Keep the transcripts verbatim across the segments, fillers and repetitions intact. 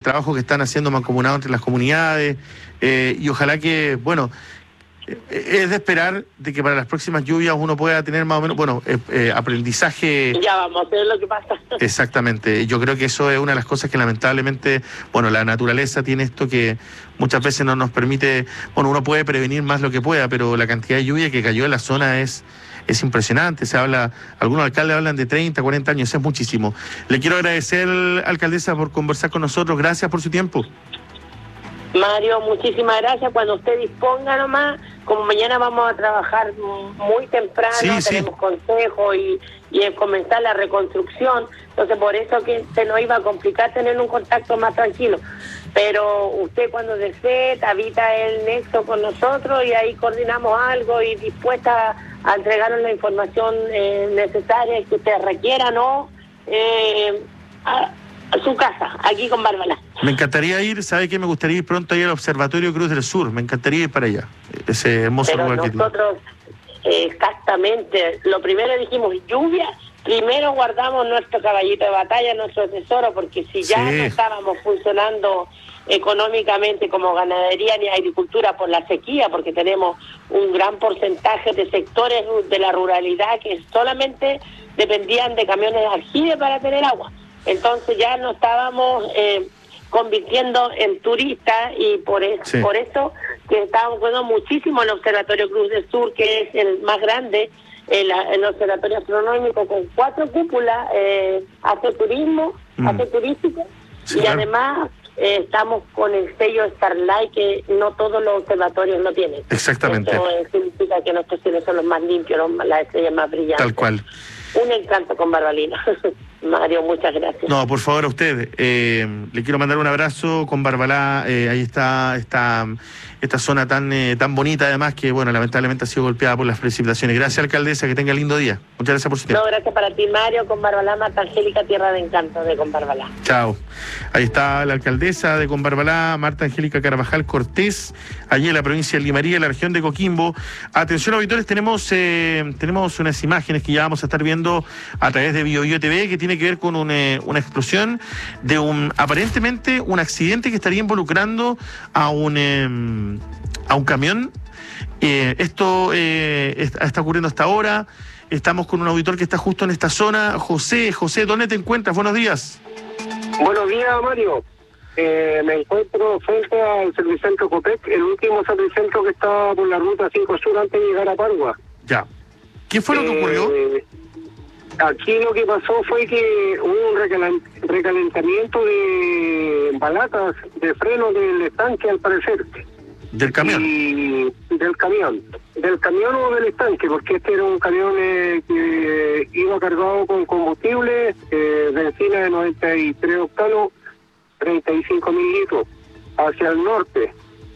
trabajo que están haciendo mancomunados entre las comunidades, eh, y ojalá que, bueno, es de esperar de que para las próximas lluvias uno pueda tener más o menos, bueno, eh, eh, aprendizaje. Ya vamos a ver lo que pasa. Exactamente, yo creo que eso es una de las cosas que lamentablemente, bueno, la naturaleza tiene esto que muchas veces no nos permite, bueno, uno puede prevenir más lo que pueda, pero la cantidad de lluvia que cayó en la zona es es impresionante. Se habla, algunos alcaldes hablan de treinta, cuarenta años, eso es muchísimo. Le quiero agradecer, alcaldesa, por conversar con nosotros, gracias por su tiempo. Mario, muchísimas gracias. Cuando usted disponga nomás, como mañana vamos a trabajar muy temprano, sí, tenemos sí. consejo y, y comenzar la reconstrucción, entonces por eso que se nos iba a complicar tener un contacto más tranquilo. Pero usted cuando desee, habita el nexo con nosotros y ahí coordinamos algo y dispuesta a entregarnos la información eh, necesaria que usted requiera, ¿no? Eh, a, a su casa, aquí con Barbalá. Me encantaría ir, ¿sabe qué? Me gustaría ir pronto ahí al Observatorio Cruz del Sur, me encantaría ir para allá, ese hermoso Pero lugar que tiene. nosotros, eh, exactamente, lo primero dijimos, lluvia, primero guardamos nuestro caballito de batalla, nuestro tesoro, porque si ya Sí. no estábamos funcionando económicamente como ganadería ni agricultura por la sequía, porque tenemos un gran porcentaje de sectores de la ruralidad que solamente dependían de camiones de aljibe para tener agua. Entonces ya no estábamos eh, convirtiendo en turistas y por eso, sí. por eso que estábamos jugando muchísimo el Observatorio Cruz del Sur, que es el más grande, el, el observatorio astronómico con cuatro cúpulas, eh, hace turismo, mm. hace turístico, sí, y claro. además eh, estamos con el sello Starlight, que no todos los observatorios lo tienen. Exactamente. Eso eh, significa que nuestros cielos son los más limpios, los, las estrellas más brillantes. Tal cual. Un encanto con Barbalina. Mario, muchas gracias. No, por favor, a usted. Eh, le quiero mandar un abrazo con Barbalá. Eh, ahí está esta, esta zona tan eh, tan bonita, además, que, bueno, lamentablemente ha sido golpeada por las precipitaciones. Gracias, alcaldesa, que tenga lindo día. Muchas gracias por su tiempo. No, gracias para ti, Mario, con Barbalá, Marta Angélica, Tierra de Encanto de con Barbalá. Chao. Ahí está la alcaldesa de Combarbalá, Marta Angélica Carvajal Cortés, allí en la provincia de Limarí, en la región de Coquimbo. Atención, auditores, tenemos eh, tenemos unas imágenes que ya vamos a estar viendo a través de Bio Bio T V, que tiene que ver con un, eh, una explosión de un, aparentemente, un accidente que estaría involucrando a un, eh, a un camión. Eh, esto eh, está, está ocurriendo hasta ahora. Estamos con un auditor que está justo en esta zona. José, José, ¿dónde te encuentras? Buenos días. Buenos días, Mario. Eh, me encuentro frente al Servicentro Copec, el último servicentro que está por la ruta cinco Sur antes de llegar a Pargua. Ya. ¿Qué fue lo que ocurrió? Eh, aquí lo que pasó fue que hubo un recalen- recalentamiento de balatas de freno del estanque, al parecer. Del camión. Y del camión. Del camión o del estanque, porque este era un camión eh, que iba cargado con combustible, eh, benzina de noventa y tres octanos, treinta y cinco mil litros, hacia el norte.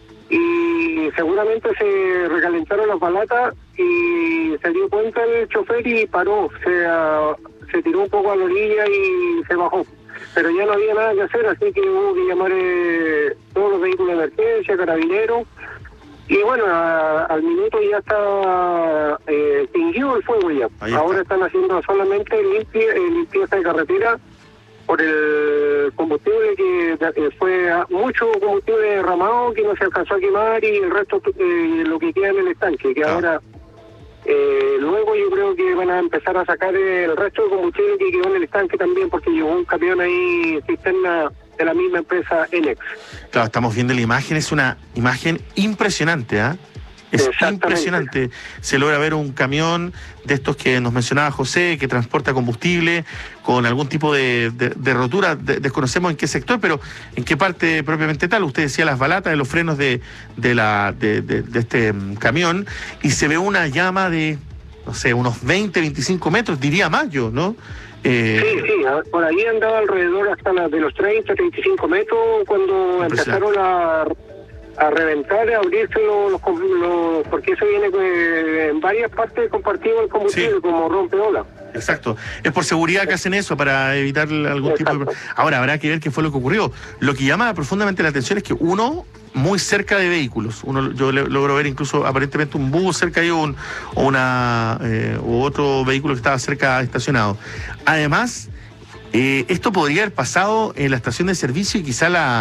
Y seguramente se recalentaron las balatas y se dio cuenta el chofer y paró. Se, uh, se tiró un poco a la orilla y se bajó. Pero ya no había nada que hacer, así que hubo que llamar eh, todos los vehículos de emergencia, carabineros. Y bueno, a, al minuto ya está eh, extinguido el fuego ya. Ahí Ahora está. están haciendo solamente limpia, eh, limpieza de carretera por el combustible que eh, fue a, mucho combustible derramado que no se alcanzó a quemar, y el resto eh, lo que queda en el estanque, que Ah. ahora eh, luego yo creo que van a empezar a sacar el resto de combustible que quedó en el estanque también, porque llegó un camión ahí cisterna de la misma empresa Enex. Claro, estamos viendo la imagen, es una imagen impresionante, ¿ah? ¿eh? Es impresionante. Se logra ver un camión de estos que nos mencionaba José, que transporta combustible, con algún tipo de, de, de rotura. De, desconocemos en qué sector, pero en qué parte propiamente tal. Usted decía las balatas de los frenos de, de, la, de, de, de este um, camión, y se ve una llama de, no sé, unos veinte, veinticinco metros, diría más yo, ¿no? Eh, sí, sí, por ahí andaba alrededor hasta la de los treinta, treinta y cinco metros cuando empezaron a, a reventar, a abrirse los, los, los porque eso viene eh, en varias partes compartido el combustible, sí, como rompeolas. Exacto, es por seguridad que hacen eso, para evitar algún Exacto. tipo de... Ahora habrá que ver qué fue lo que ocurrió. Lo que llama profundamente la atención es que uno, muy cerca de vehículos, uno yo le, logro ver incluso aparentemente un bus cerca de un, o una eh, u otro vehículo que estaba cerca estacionado. Además, eh, esto podría haber pasado en la estación de servicio y quizá la